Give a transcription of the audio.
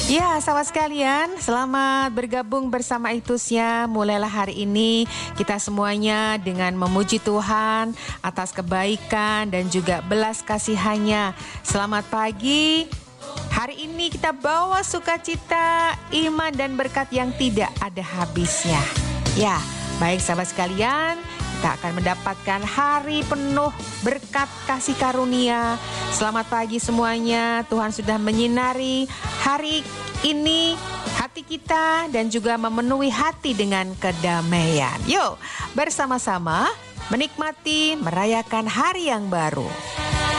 Ya, sahabat sekalian, selamat bergabung bersama Itusnya. Mulailah hari ini kita semuanya dengan memuji Tuhan atas kebaikan dan juga belas kasihannya. Selamat pagi. Hari ini kita bawa sukacita, iman dan berkat yang tidak ada habisnya. Ya, baik sahabat sekalian, kita akan mendapatkan hari penuh berkat kasih karunia. Selamat pagi semuanya. Tuhan sudah menyinari hari ini hati kita dan juga memenuhi hati dengan kedamaian. Yuk, bersama-sama menikmati merayakan hari yang baru.